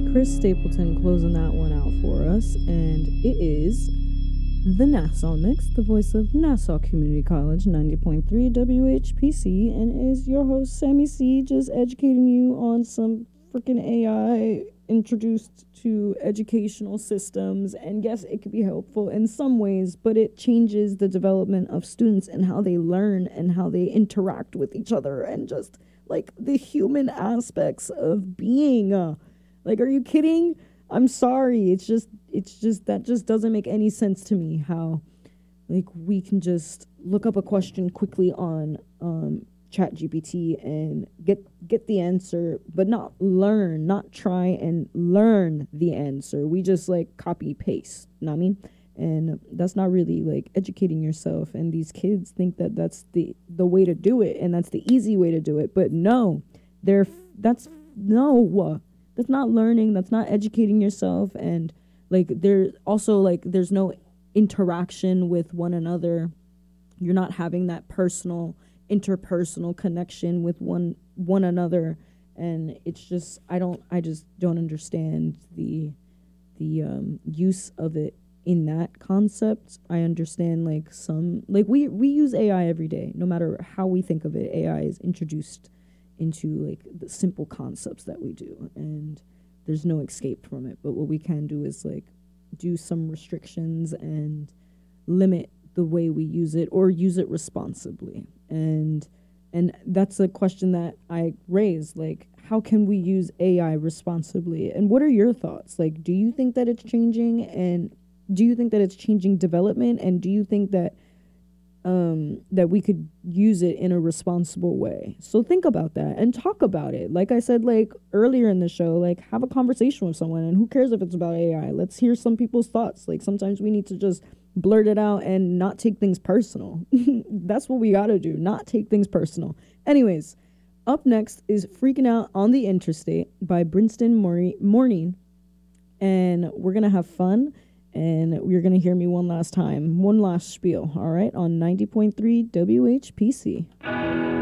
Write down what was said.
Chris Stapleton closing that one out for us, and it is the Nassau Mix, the voice of Nassau Community College, 90.3 WHPC, and is your host, Sammy C, just educating you on some freaking AI introduced to educational systems. And yes, it could be helpful in some ways, but it changes the development of students and how they learn and how they interact with each other and just like the human aspects of being. Like, are you kidding? I'm sorry. It's just that just doesn't make any sense to me how like we can just look up a question quickly on ChatGPT and get the answer, but not try and learn the answer. We just like copy paste, you know what I mean? And that's not really like educating yourself. And these kids think that that's the way to do it, and that's the easy way to do it. But no, that's not learning. That's not educating yourself. And like there's also like there's no interaction with one another. You're not having that interpersonal connection with one another. And it's just I just don't understand the use of it in that concept. I understand like some like we use AI every day. No matter how we think of it, AI is introduced into like the simple concepts that we do, and there's no escape from it. But what we can do is like do some restrictions and limit the way we use it, or use it responsibly. And that's a question that I raise, like how can we use AI responsibly? And what are your thoughts? Like, do you think that it's changing, and do you think that it's changing development, and do you think that that we could use it in a responsible way? So think about that and talk about it. Like I said, like earlier in the show, like have a conversation with someone, and who cares if it's about AI? Let's hear some people's thoughts. Like sometimes we need to just blurt it out and not take things personal. That's what we gotta do, not take things personal. Anyways, up next is Freaking Out on the Interstate by Brinston Morning, and we're gonna have fun. And you're going to hear me one last spiel, all right, on 90.3 WHPC.